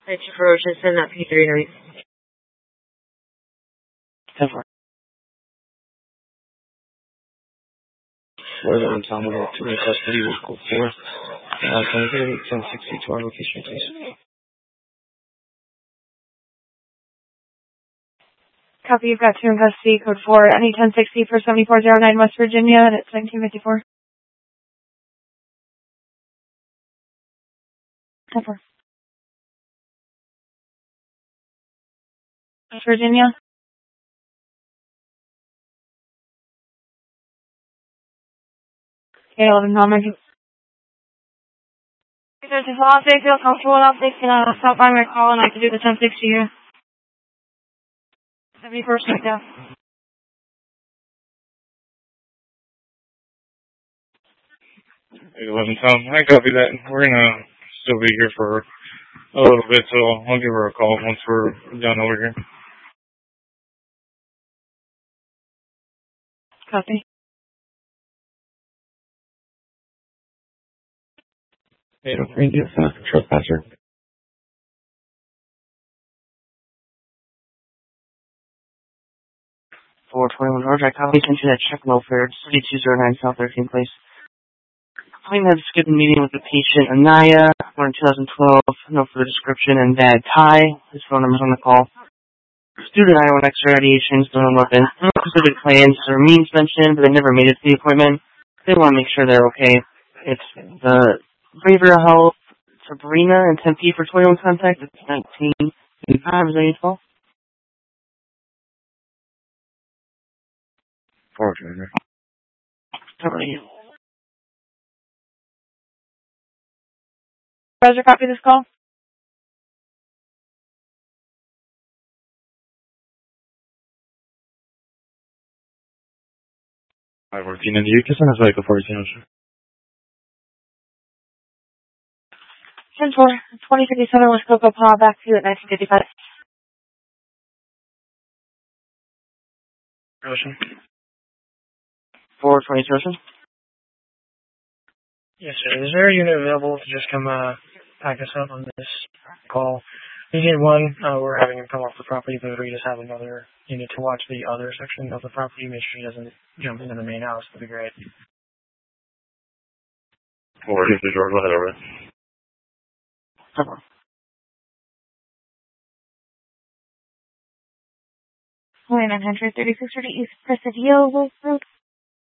It's ferocious and that P3 release. Further on Tom about 2 in custody will go forth. Can we get 1060 to our location, please? Copy, you've got 2 in custody, code 4, any 1060 for 7409 West Virginia, and it's 1954. Over. West Virginia. Okay, 11 Norman. If there's a fall, if they feel comfortable enough, they can stop by my call and I can do the 1060 here. 71st right now. 11 Tom, I copy that. We're gonna still be here for a little bit, so I'll give her a call once we're done over here. Copy. Hey, don't bring this trespasser. 421 George, I copy sent you that check welfare, 3209 South 13th Place. Claim had a scheduled meeting with the patient, Anaya, born in 2012, no further description, and Dad Ty, his phone number's on the call. Student Iowa X-ray radiations, don't know nothing. No specific plans or means mentioned, but they never made it to the appointment. They want to make sure they're okay. It's the Behavioral Health, Sabrina, and Tempe for 21 contact, it's 19. Is that any 12? 4 Georgia. Sorry. Roger, copy this call. Hi, working in the UK, and it's like a 14. 10-4, 2057 West Cocoa Paw, back to you at 1955. Ocean. 420 Ocean. Yes, sir. Is there a unit available to just come pack us up on this call? We get one. We're having him come off the property, but we just have another unit to watch the other section of the property. Make sure he doesn't jump into the main house. That'd be great. 4 George, go ahead, over. 936 East Presidio Road.